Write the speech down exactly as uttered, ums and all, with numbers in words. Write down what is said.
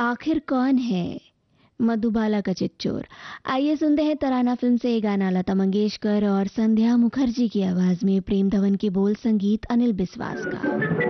आखिर कौन है मधुबाला का चिच्चोर। आइए सुनते हैं तराना फिल्म से ये गाना, लता मंगेशकर और संध्या मुखर्जी की आवाज में, प्रेम धवन के बोल, संगीत अनिल बिस्वास का।